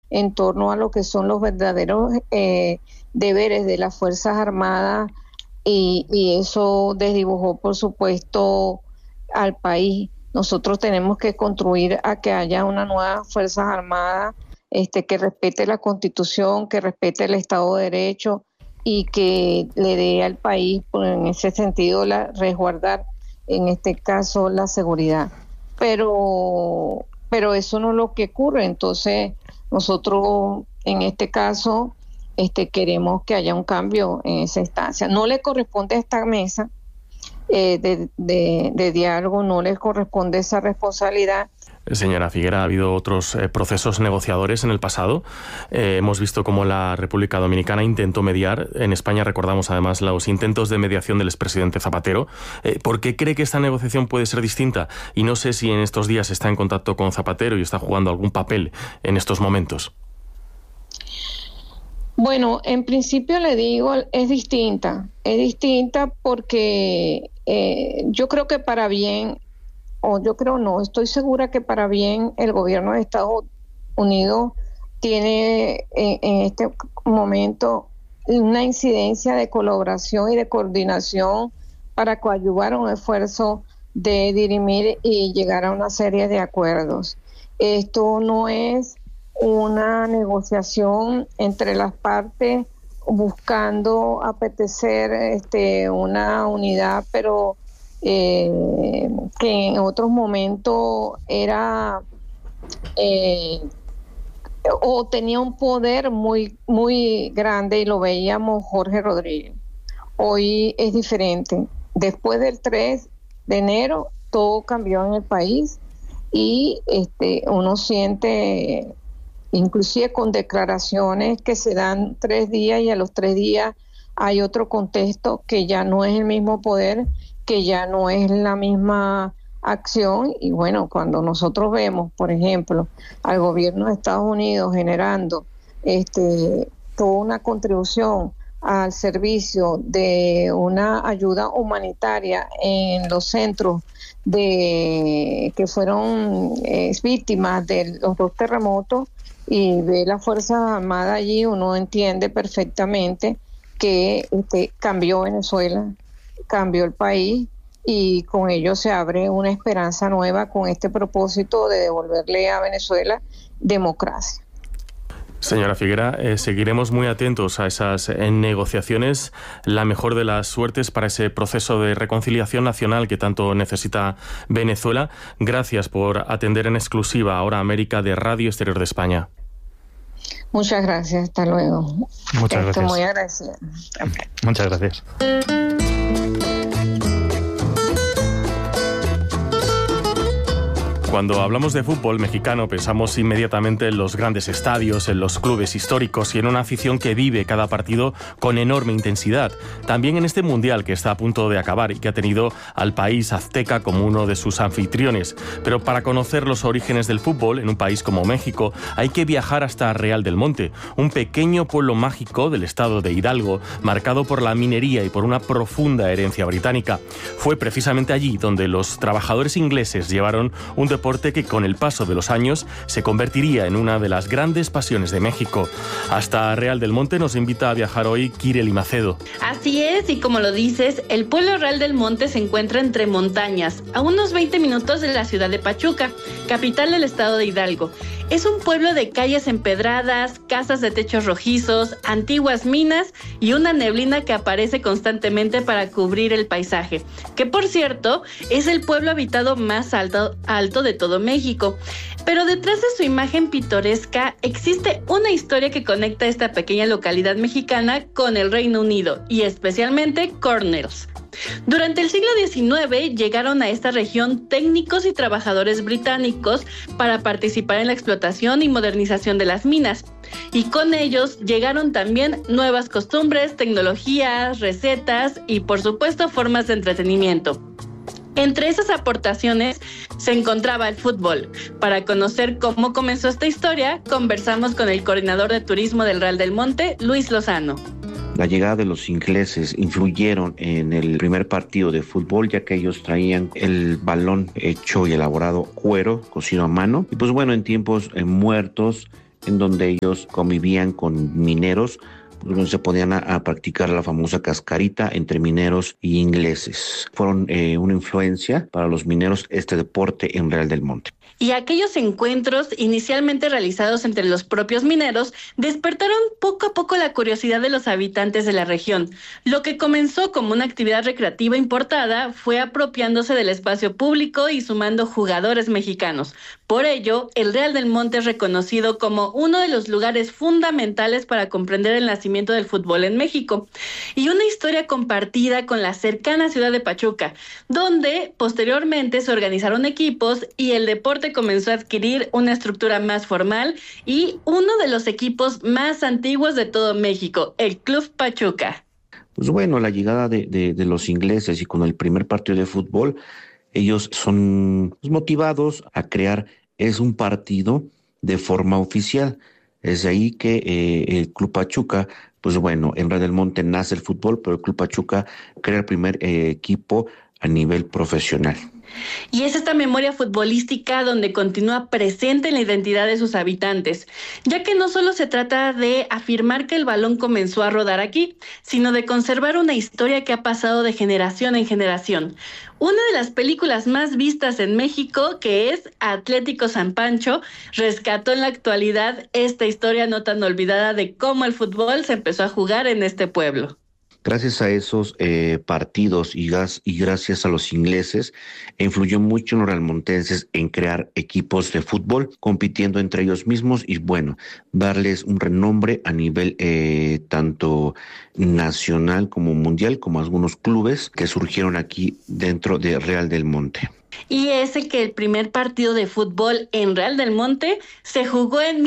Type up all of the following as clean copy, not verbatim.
en torno a lo que son los verdaderos deberes de las Fuerzas Armadas y eso desdibujó, por supuesto, al país. Nosotros tenemos que construir a que haya una nueva Fuerzas Armadas que respete la Constitución, que respete el Estado de Derecho y que le dé al país, pues, en ese sentido, resguardar, en este caso, la seguridad. Pero eso no es lo que ocurre. Entonces, nosotros, en este caso, queremos que haya un cambio en esa instancia. No le corresponde a esta mesa de diálogo, no les corresponde esa responsabilidad. Señora Figuera, ha habido otros procesos negociadores en el pasado. Hemos visto cómo la República Dominicana intentó mediar. En España recordamos además los intentos de mediación del expresidente Zapatero. ¿Por qué cree que esta negociación puede ser distinta? Y no sé si en estos días está en contacto con Zapatero y está jugando algún papel en estos momentos. Bueno, en principio le digo, es distinta porque yo creo que para bien, estoy segura que para bien el gobierno de Estados Unidos tiene en este momento una incidencia de colaboración y de coordinación para coadyuvar un esfuerzo de dirimir y llegar a una serie de acuerdos. Esto no es una negociación entre las partes buscando apetecer una unidad, pero que en otros momentos era o tenía un poder muy, muy grande, y lo veíamos Jorge Rodríguez. Hoy es diferente. Después del 3 de enero todo cambió en el país y uno siente, inclusive con declaraciones que se dan 3 días y a los 3 días hay otro contexto, que ya no es el mismo poder, que ya no es la misma acción. Y bueno, cuando nosotros vemos, por ejemplo, al gobierno de Estados Unidos generando toda una contribución al servicio de una ayuda humanitaria en los centros que fueron víctimas de los 2 terremotos, y ve las Fuerzas Armadas allí, uno entiende perfectamente que cambió Venezuela, cambió el país, y con ello se abre una esperanza nueva con este propósito de devolverle a Venezuela democracia. Señora Figuera, seguiremos muy atentos a esas negociaciones. La mejor de las suertes para ese proceso de reconciliación nacional que tanto necesita Venezuela. Gracias por atender en exclusiva a Hora América de Radio Exterior de España. Muchas gracias, hasta luego. Muchas gracias. Muy agradecida. Muchas gracias. Cuando hablamos de fútbol mexicano pensamos inmediatamente en los grandes estadios, en los clubes históricos y en una afición que vive cada partido con enorme intensidad. También en este mundial que está a punto de acabar y que ha tenido al país azteca como uno de sus anfitriones. Pero para conocer los orígenes del fútbol en un país como México hay que viajar hasta Real del Monte, un pequeño pueblo mágico del estado de Hidalgo, marcado por la minería y por una profunda herencia británica. Fue precisamente allí donde los trabajadores ingleses llevaron un deporte que con el paso de los años se convertiría en una de las grandes pasiones de México. Hasta Real del Monte nos invita a viajar hoy Kireli Macedo. Así es, y como lo dices, el pueblo Real del Monte se encuentra entre montañas, a unos 20 minutos de la ciudad de Pachuca, capital del estado de Hidalgo. Es un pueblo de calles empedradas, casas de techos rojizos, antiguas minas y una neblina que aparece constantemente para cubrir el paisaje, que por cierto es el pueblo habitado más alto de todo México. Pero detrás de su imagen pintoresca existe una historia que conecta esta pequeña localidad mexicana con el Reino Unido y especialmente Cornells. Durante el siglo XIX llegaron a esta región técnicos y trabajadores británicos para participar en la explotación y modernización de las minas. Y con ellos llegaron también nuevas costumbres, tecnologías, recetas y por supuesto formas de entretenimiento. Entre esas aportaciones se encontraba el fútbol. Para conocer cómo comenzó esta historia, conversamos con el coordinador de turismo del Real del Monte, Luis Lozano. La llegada de los ingleses influyeron en el primer partido de fútbol, ya que ellos traían el balón hecho y elaborado cuero, cocido a mano. Y pues bueno, en tiempos muertos, en donde ellos convivían con mineros, donde se podían a practicar la famosa cascarita entre mineros y ingleses. Fueron una influencia para los mineros este deporte en Real del Monte. Y aquellos encuentros inicialmente realizados entre los propios mineros despertaron poco a poco la curiosidad de los habitantes de la región. Lo que comenzó como una actividad recreativa importada fue apropiándose del espacio público y sumando jugadores mexicanos. Por ello, el Real del Monte es reconocido como uno de los lugares fundamentales para comprender el nacimiento del fútbol en México. Y una historia compartida con la cercana ciudad de Pachuca, donde posteriormente se organizaron equipos y el deporte comenzó a adquirir una estructura más formal y uno de los equipos más antiguos de todo México, el Club Pachuca. Pues bueno, la llegada de los ingleses y con el primer partido de fútbol, ellos son motivados a crear un partido de forma oficial. Es de ahí que el Club Pachuca, pues bueno, en Real del Monte nace el fútbol, pero el Club Pachuca crea el primer equipo a nivel profesional. Y es esta memoria futbolística donde continúa presente en la identidad de sus habitantes, ya que no solo se trata de afirmar que el balón comenzó a rodar aquí, sino de conservar una historia que ha pasado de generación en generación. Una de las películas más vistas en México, que es Atlético San Pancho, rescató en la actualidad esta historia no tan olvidada de cómo el fútbol se empezó a jugar en este pueblo. Gracias a esos partidos y gracias a los ingleses, influyó mucho en los realmontenses en crear equipos de fútbol, compitiendo entre ellos mismos y bueno, darles un renombre a nivel tanto nacional como mundial, como algunos clubes que surgieron aquí dentro de Real del Monte. Y es que el primer partido de fútbol en Real del Monte se jugó en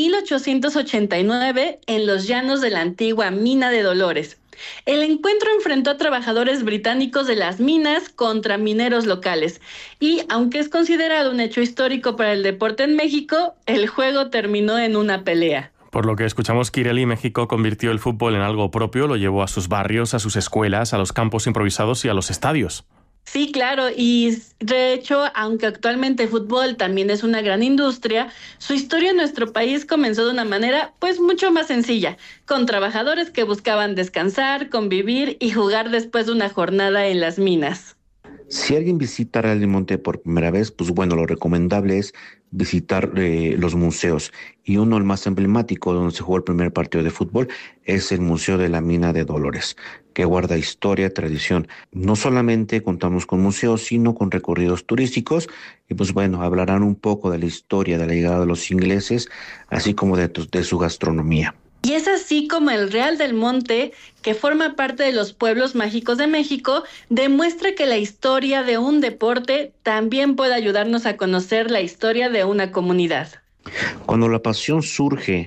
1889 en los llanos de la antigua mina de Dolores. El encuentro enfrentó a trabajadores británicos de las minas contra mineros locales y, aunque es considerado un hecho histórico para el deporte en México, el juego terminó en una pelea. Por lo que escuchamos, Kireli, México convirtió el fútbol en algo propio, lo llevó a sus barrios, a sus escuelas, a los campos improvisados y a los estadios. Sí, claro, y de hecho, aunque actualmente el fútbol también es una gran industria, su historia en nuestro país comenzó de una manera pues mucho más sencilla, con trabajadores que buscaban descansar, convivir y jugar después de una jornada en las minas. Si alguien visita Real del Monte por primera vez, pues bueno, lo recomendable es visitar los museos. Y uno, el más emblemático, donde se jugó el primer partido de fútbol, es el Museo de la Mina de Dolores, que guarda historia, tradición. No solamente contamos con museos, sino con recorridos turísticos. Y pues bueno, hablarán un poco de la historia de la llegada de los ingleses, así como de su gastronomía. Y es así como el Real del Monte, que forma parte de los pueblos mágicos de México, demuestra que la historia de un deporte también puede ayudarnos a conocer la historia de una comunidad. Cuando la pasión surge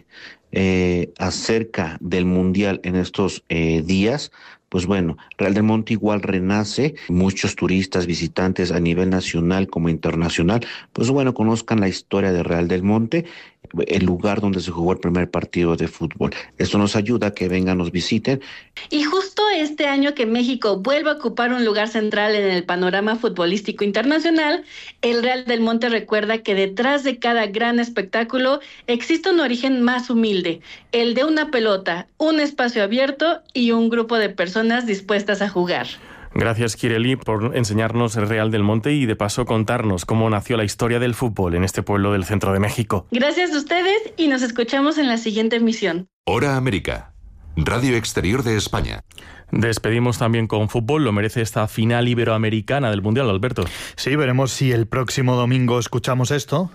acerca del Mundial en estos días, pues bueno, Real del Monte igual renace, muchos turistas, visitantes a nivel nacional como internacional, pues bueno, conozcan la historia de Real del Monte, el lugar donde se jugó el primer partido de fútbol. Esto nos ayuda a que vengan, nos visiten. Y justo este año que México vuelva a ocupar un lugar central en el panorama futbolístico internacional, el Real del Monte recuerda que detrás de cada gran espectáculo existe un origen más humilde, el de una pelota, un espacio abierto y un grupo de personas dispuestas a jugar. Gracias, Kireli, por enseñarnos el Real del Monte y de paso contarnos cómo nació la historia del fútbol en este pueblo del centro de México. Gracias a ustedes y nos escuchamos en la siguiente emisión. Hora América, Radio Exterior de España. Despedimos también con fútbol, lo merece esta final iberoamericana del Mundial, Alberto. Sí, veremos si el próximo domingo escuchamos esto.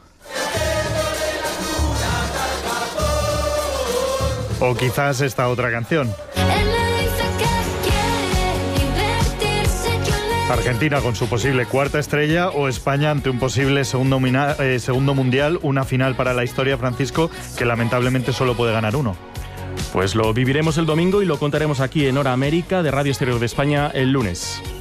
O quizás esta otra canción. Argentina con su posible cuarta estrella o España ante un posible segundo mundial, una final para la historia, Francisco, que lamentablemente solo puede ganar uno. Pues lo viviremos el domingo y lo contaremos aquí en Hora América de Radio Exterior de España el lunes.